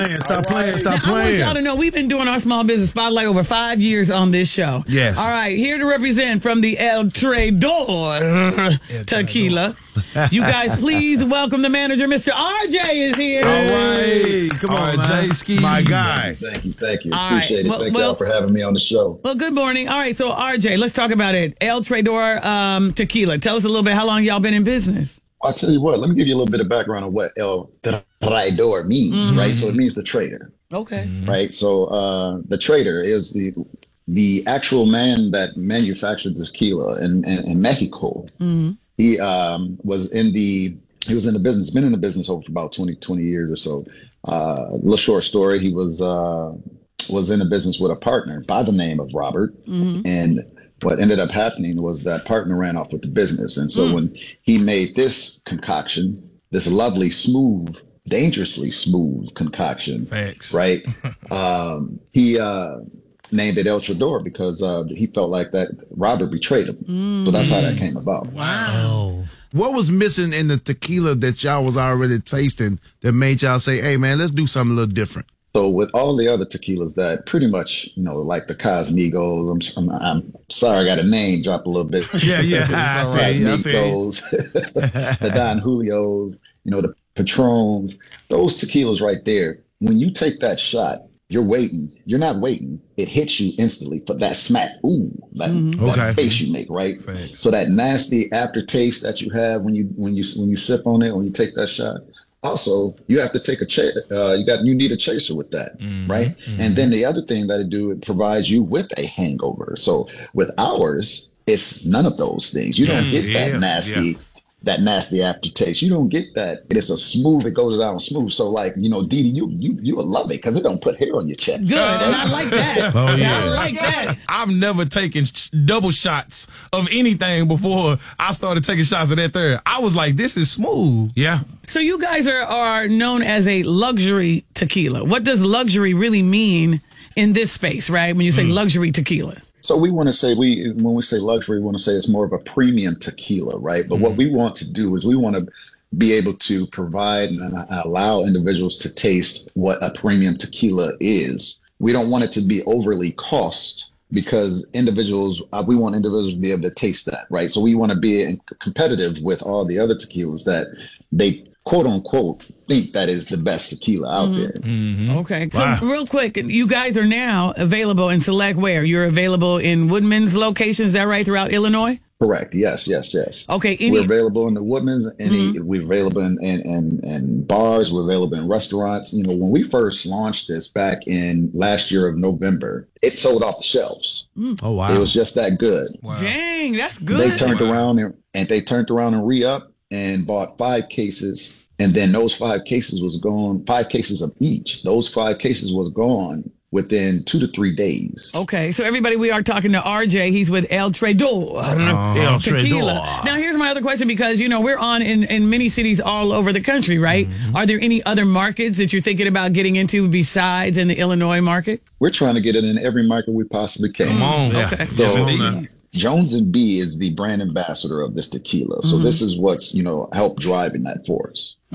Stop playing. Stop I want playing. y'all to know we've been doing our small business spotlight over 5 years on this show. Yes. All right, here to represent from the El Traidor Tequila. You guys, please welcome the manager, Mr. RJ is here. All right. Come on, RJ Ski. My guy. Thank you. All Appreciate right. it. Thank y'all for having me on the show. Well, good morning. All right, so RJ, let's talk about it. El Traidor Tequila. Tell us a little bit how long y'all been in business. I'll tell you what, let me give you a little bit of background on what El Traidor means, right? So it means the traitor, Okay. right? So the traitor is the actual man that manufactured tequila in Mexico. He was in the business, been in the business over about 20 years or so. A little short story. He was in the business with a partner by the name of Robert. And what ended up happening was that partner ran off with the business. And so when he made this concoction, this lovely, smooth, dangerously smooth concoction, Facts. right? He named it El Traidor because he felt like that Robert betrayed him. So that's how that came about. Wow. What was missing in the tequila that y'all was already tasting that made y'all say, hey, man, let's do something a little different? So with all the other tequilas that pretty much, like the Cosmigos, I'm sorry, I got a name drop a little bit. Yeah. I feel Cosmigos, the Don Julios, the Patrons, those tequilas right there. When you take that shot, you're waiting. You're not waiting. It hits you instantly for that smack. Ooh, that face you make, right? Thanks. So that nasty aftertaste that you have when you sip on it, when you take that shot. Also, you have to take you need a chaser with that, right? And then the other thing that it provides you with a hangover. So with ours, it's none of those things. You don't get that nasty aftertaste. You don't get that. It is it goes down smooth. So Didi, you will love it because it don't put hair on your chest. Good, and I like that. Oh, yeah. I like that. I've never taken double shots of anything before I started taking shots of that third. I was like, this is smooth. Yeah. So you guys are known as a luxury tequila. What does luxury really mean in this space, right? When you say luxury tequila. So we want to say when we say luxury, we want to say it's more of a premium tequila, right? But what we want to do is we want to be able to provide and allow individuals to taste what a premium tequila is. We don't want it to be overly cost because we want individuals to be able to taste that, right? So we want to be competitive with all the other tequilas that they quote unquote think that is the best tequila out there. Okay. So real quick, you guys are now available in select where? You're available in Woodman's locations, is that right, throughout Illinois? Correct. Yes. Okay. We're available in the Woodman's. We're available in bars. We're available in restaurants. When we first launched this back in last year of November, it sold off the shelves. Oh, wow. It was just that good. Wow. Dang, that's good. They turned around and re-up and bought 5 cases. And then those 5 cases was gone, 5 cases of each. Those 5 cases was gone within 2 to 3 days. Okay, so everybody, we are talking to RJ. He's with El Traidor. El Tequila. Traidor. Now, here's my other question because, we're on in many cities all over the country, right? Are there any other markets that you're thinking about getting into besides in the Illinois market? We're trying to get it in every market we possibly can. Come on. Okay. Yes, So, indeed. Jones & B is the brand ambassador of this tequila. So this is what's, helped driving that for us.